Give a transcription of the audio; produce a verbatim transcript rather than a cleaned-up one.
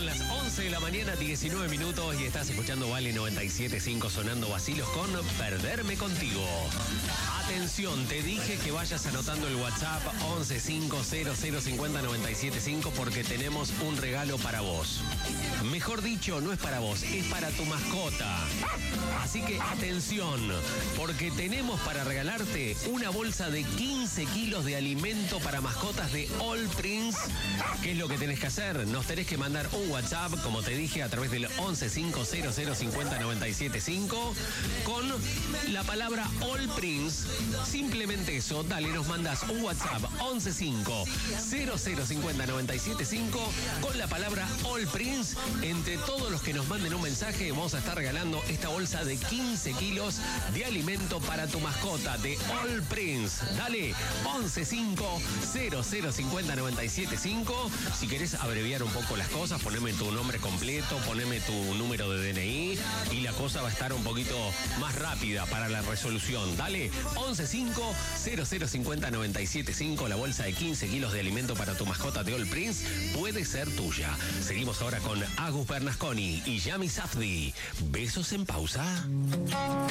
Son las once de la mañana, diecinueve minutos, y estás escuchando Vale noventa y siete punto cinco sonando vacilos con Perderme Contigo. Atención, te dije que vayas anotando el WhatsApp once cinco cero cero cincuenta noventa y siete cinco porque tenemos un regalo para vos. Mejor dicho, no es para vos, es para tu mascota. Así que atención, porque tenemos para regalarte una bolsa de quince kilos de alimento para mascotas de All Prince. ¿Qué es lo que tenés que hacer? Nos tenés que mandar un WhatsApp, como te dije, a través del once cinco cero cero cincuenta noventa y siete cinco con la palabra All Prince. Simplemente eso, dale, nos mandas un WhatsApp once cinco cero cero cincuenta noventa y siete cinco con la palabra All Prince. Entre todos los que nos manden un mensaje vamos a estar regalando esta bolsa de quince kilos de alimento para tu mascota de All Prince. Dale, once cinco cero cero cincuenta noventa y siete cinco. Si querés abreviar un poco las cosas, poneme tu nombre completo, poneme tu número de D N I y la cosa va a estar un poquito más rápida para la resolución. Dale, once cinco cero cero cincuenta noventa y siete cinco. La bolsa de quince kilos de alimento para tu mascota de All Prince puede ser tuya. Seguimos ahora con Agus Bernasconi y Yami Safdie. Besos en pausa.